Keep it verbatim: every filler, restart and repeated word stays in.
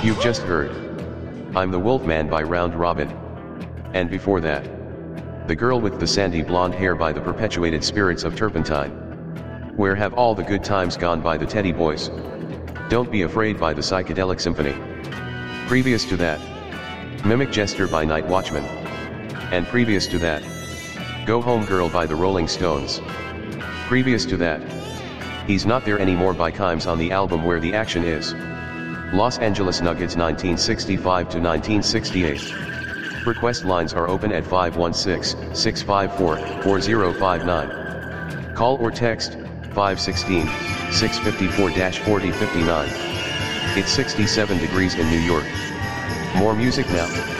You've just heard I'm the Wolfman by Round Robin. And before that, The Girl with the Sandy Blonde Hair by the Perpetuated Spirits of Turpentine. Where Have All the Good Times Gone by the Teddy Boys. Don't Be Afraid by the Psychedelic Symphony. Previous to that, Mimic Jester by Night Watchman. And previous to that, Go Home Girl by the Rolling Stones. Previous to that, He's Not There Anymore by Kimes on the album Where the Action Is. Los Angeles Nuggets nineteen sixty-five to nineteen sixty-eight. Request lines are open at five one six, six five four, four zero five nine. Call or text five one six, six five four, four zero five nine. It's sixty-seven degrees in New York. More music now.